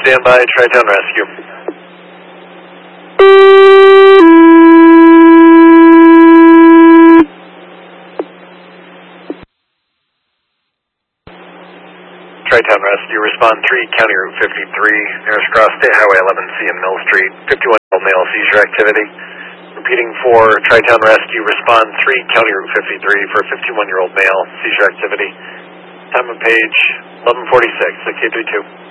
stand by, Tri-Town Rescue. Tri-Town Rescue, respond 3, County Route 53, nearest cross State Highway 11C and Mill Street, 51-year-old male seizure activity. Repeating for Tri-Town Rescue, respond 3, County Route 53 for 51-year-old male seizure activity. Time of page 11:46, 6832.